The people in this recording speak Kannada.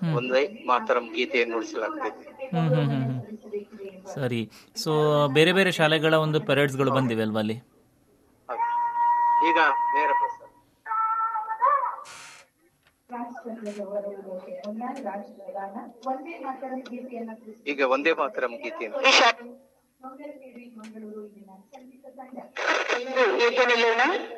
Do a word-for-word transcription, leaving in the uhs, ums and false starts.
ಒಂದೇ ಮಾತರಂ ಗೀತೆಯನ್ನು ನುಡಿಸಲಾಗ್ತದೆ. ಹ್ಮ್ ಹ್ಮ್ ಹ್ಮ್ ಹ್ಮ್ ಸರಿ. ಸೊ ಬೇರೆ ಬೇರೆ ಶಾಲೆಗಳ ಒಂದು ಪೆರೇಡ್ಸ್ಗಳು ಬಂದಿವೆ ಅಲ್ವಾ ಅಲ್ಲಿ? ಹೌದು. ಈಗ ನೇರ ಪ್ರಸಾರ. ಈಗ ಒಂದೇ ಮಾತರಂ ಗೀತೆಯನ್ನು ಏಕೆ ನಿಲ್ಲೋಣ?